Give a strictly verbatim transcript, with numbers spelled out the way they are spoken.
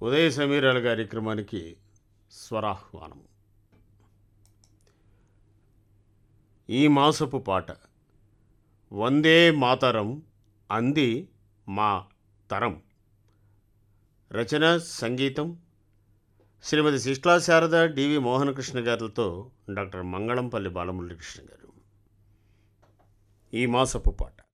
ఉదయ సమీరాల కార్యక్రమానికి స్వరాహ్వానం. ఈ మాసపు పాట వందే మాతరం అంది మా తరం. రచన సంగీతం శ్రీమతి శిష్లా శారద డివి మోహనకృష్ణ గారితో డాక్టర్ మంగళంపల్లి బాలమురళీకృష్ణ గారు. ఈ మాసపు పాట.